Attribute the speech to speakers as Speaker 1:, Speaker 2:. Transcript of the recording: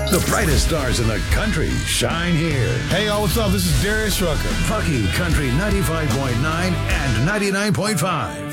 Speaker 1: The brightest stars in the country shine here.
Speaker 2: Hey, y'all, what's up? This is Darius Rucker.
Speaker 1: Funky Country 95.9 and 99.5.